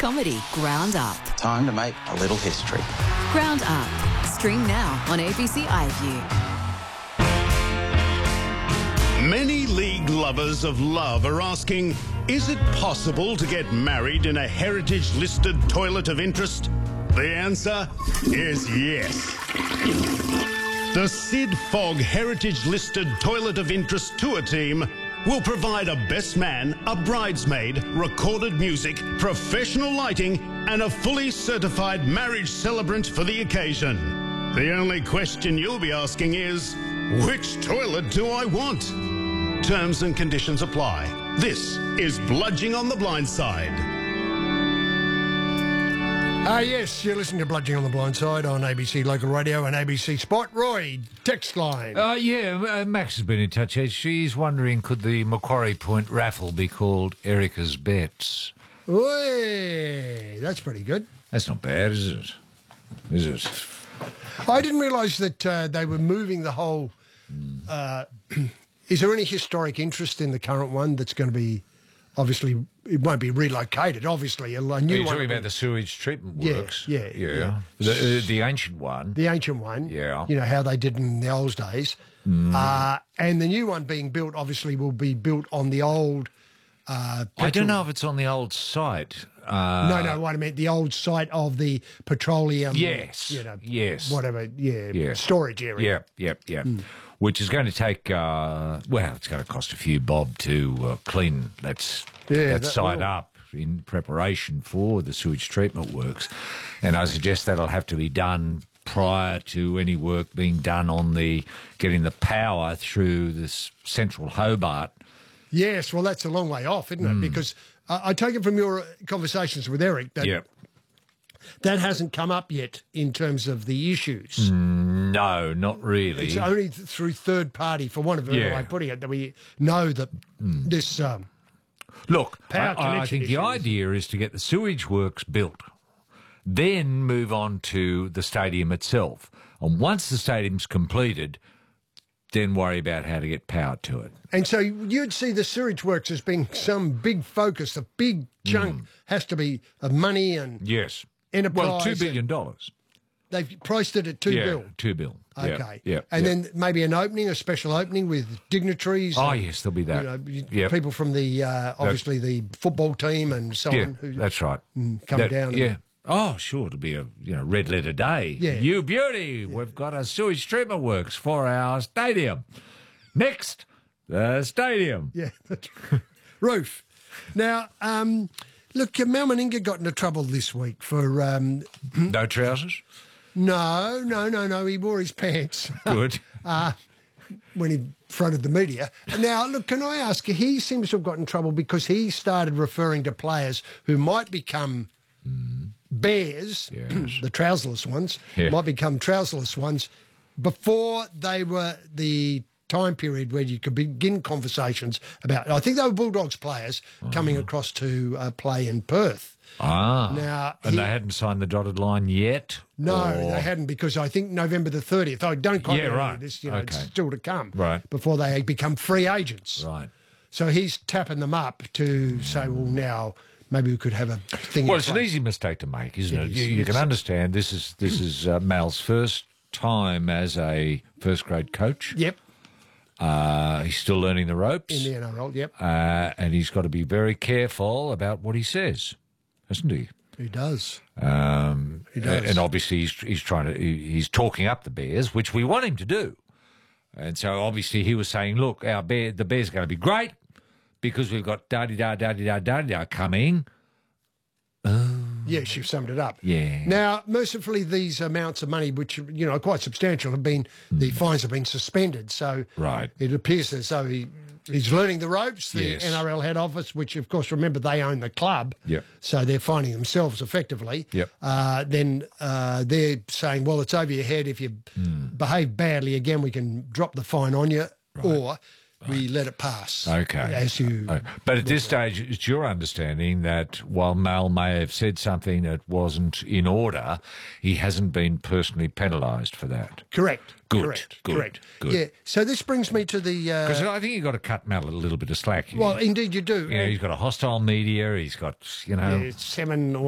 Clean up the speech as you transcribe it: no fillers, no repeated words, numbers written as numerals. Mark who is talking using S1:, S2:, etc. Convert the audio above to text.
S1: comedy Ground Up.
S2: Time to make a little history.
S1: Ground Up. Stream now on ABC iView.
S3: Many league lovers of love are asking, is it possible to get married in a heritage-listed toilet of interest? The answer is yes. The Sid Fogg Heritage-listed Toilet of Interest tour team will provide a best man, a bridesmaid, recorded music, professional lighting, and a fully certified marriage celebrant for the occasion. The only question you'll be asking is, which toilet do I want? Terms and conditions apply. This is Bludging on the Blind Side.
S4: Yes, you're listening to Bludging on the Blind Side on ABC Local Radio and ABC Spot. Roy, text line.
S5: Max has been in touch. She's wondering, could the Macquarie Point raffle be called Erica's Bets?
S4: Oy, that's pretty good.
S5: That's not bad, is it? Is it?
S4: I didn't realise that they were moving the whole... is there any historic interest in the current one that's going to be... Obviously, it won't be relocated, obviously. A new one.
S5: You're talking about the sewage treatment works?
S4: Yeah.
S5: The ancient one.
S4: The ancient one.
S5: Yeah.
S4: You know, how they did in the old days. And the new one being built, obviously, will be built on the old...
S5: I don't know if it's on the old site.
S4: No, what I meant, the old site of the petroleum...
S5: Yes. Yes.
S4: Whatever, storage area.
S5: Yep. Which is going to take, it's going to cost a few bob to clean that site up in preparation for the sewage treatment works. And I suggest that'll have to be done prior to any work being done on getting the power through this central Hobart.
S4: Yes, well, that's a long way off, isn't it? Because I take it from your conversations with Eric that that hasn't come up yet in terms of the issues.
S5: No, not really.
S4: It's only through third party, for want of a better way of putting it, that we know that this
S5: Look,
S4: power connection
S5: I think the idea is to get the sewage works built, then move on to the stadium itself. And once the stadium's completed, then worry about how to get power to it.
S4: And so you'd see the sewage works as being some big focus, a big chunk has to be of money and enterprise.
S5: Well, $2 billion.
S4: They've priced it at $2 billion.
S5: $2 billion.
S4: Okay.
S5: Yep.
S4: And then maybe an opening, a special opening with dignitaries.
S5: Oh, yes, there'll be that.
S4: People from the, obviously, the football team and so on. Who
S5: that's right.
S4: Come down.
S5: Oh, sure, it'll be a red letter day.
S4: Yeah.
S5: You beauty, we've got a sewage treatment works for our stadium. Next, the stadium.
S4: Yeah, that's right. Roof. Now, look, Mal Meninga got into trouble this week for...
S5: no trousers?
S4: No, he wore his pants.
S5: Good.
S4: When he fronted the media. Now, look, can I ask, he seems to have got in trouble because he started referring to players who might become... bears, the trouserless ones, might become trouserless ones before they were the time period where you could begin conversations about, I think they were Bulldogs players coming across to play in Perth. Now,
S5: and they hadn't signed the dotted line yet?
S4: No, they hadn't, because I think November the 30th, I don't quite know this, it's still to come, before they become free agents.
S5: Right.
S4: So he's tapping them up to say, well, now... maybe we could have a thing.
S5: Well, it's an easy mistake to make, isn't it? You can understand this is Mal's first time as a first grade coach.
S4: Yep.
S5: He's still learning the ropes
S4: in the NRL. Yep.
S5: And he's got to be very careful about what he says, hasn't he?
S4: He does.
S5: He does. And obviously he's talking up the Bears, which we want him to do. And so obviously he was saying, look, the Bears are going to be great, because we've got da-di-da coming.
S4: Yes, you've summed it up.
S5: Yeah.
S4: Now, mercifully, these amounts of money, which, are quite substantial, have been, the fines have been suspended. So it appears as though he's learning the ropes, the NRL head office, which, of course, remember, they own the club.
S5: Yep.
S4: So they're fining themselves effectively.
S5: Yep.
S4: Then they're saying, well, it's over your head. If you behave badly again, we can drop the fine on you, or... we let it pass.
S5: Okay. But at this stage, it's your understanding that while Mal may have said something that wasn't in order, he hasn't been personally penalised for that.
S4: Correct.
S5: Good.
S4: Yeah. So this brings me to the...
S5: Because I think you've got to cut Mal a little bit of slack.
S4: Well, indeed you do.
S5: He's got a hostile media. He's got,
S4: 7